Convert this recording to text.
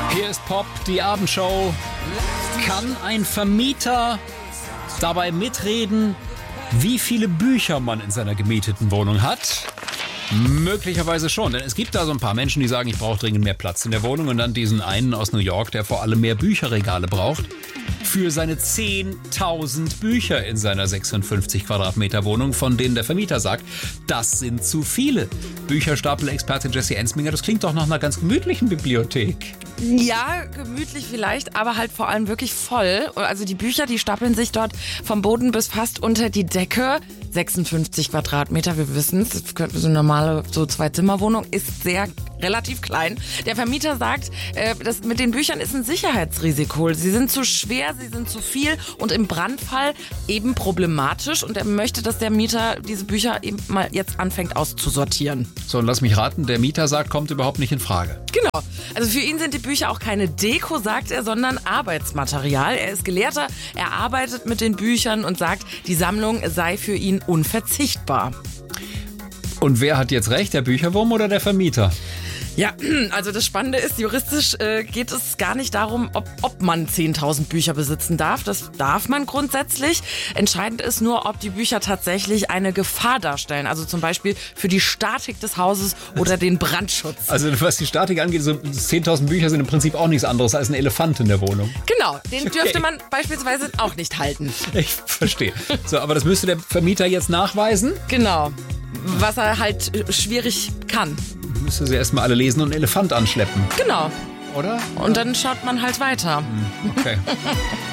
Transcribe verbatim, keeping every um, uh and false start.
Hier ist Pop, die Abendshow. Kann ein Vermieter dabei mitreden, wie viele Bücher man in seiner gemieteten Wohnung hat? Möglicherweise schon, denn es gibt da so ein paar Menschen, die sagen, ich brauche dringend mehr Platz in der Wohnung, und dann diesen einen aus New York, der vor allem mehr Bücherregale braucht für seine zehntausend Bücher in seiner sechsundfünfzig Quadratmeter Wohnung, von denen der Vermieter sagt, das sind zu viele. Bücherstapel-Expertin Jessie Ensminger, das klingt doch nach einer ganz gemütlichen Bibliothek. Ja, gemütlich vielleicht, aber halt vor allem wirklich voll. Also die Bücher, die stapeln sich dort vom Boden bis fast unter die Decke. sechsundfünfzig Quadratmeter, wir wissen es, so eine normale so Zwei-Zimmer-Wohnung ist sehr relativ klein. Der Vermieter sagt, äh, das mit den Büchern ist ein Sicherheitsrisiko. Sie sind zu schwer, sie sind zu viel und im Brandfall eben problematisch, und er möchte, dass der Mieter diese Bücher eben mal jetzt anfängt auszusortieren. So, und lass mich raten, der Mieter sagt, kommt überhaupt nicht in Frage. Genau. Also für ihn sind die Bücher auch keine Deko, sagt er, sondern Arbeitsmaterial. Er ist Gelehrter, er arbeitet mit den Büchern und sagt, die Sammlung sei für ihn unverzichtbar. Und wer hat jetzt recht, der Bücherwurm oder der Vermieter? Ja, also das Spannende ist, juristisch äh, geht es gar nicht darum, ob, ob man zehntausend Bücher besitzen darf. Das darf man grundsätzlich. Entscheidend ist nur, ob die Bücher tatsächlich eine Gefahr darstellen. Also zum Beispiel für die Statik des Hauses oder den Brandschutz. Also was die Statik angeht, so zehntausend Bücher sind im Prinzip auch nichts anderes als ein Elefant in der Wohnung. Genau, den Okay. dürfte man beispielsweise auch nicht halten. Ich verstehe. So, aber das müsste der Vermieter jetzt nachweisen. Genau, was er halt äh, schwierig kann. Müsste sie erstmal alle lesen und einen Elefant anschleppen, Genau. oder? Und dann schaut man halt weiter. Okay.